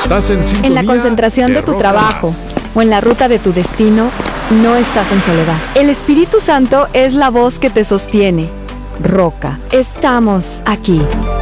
Estás en sintonía En la concentración de tu Roca trabajo Más. o en la ruta de tu destino, no estás en soledad. El Espíritu Santo es la voz que te sostiene. Roca, estamos aquí.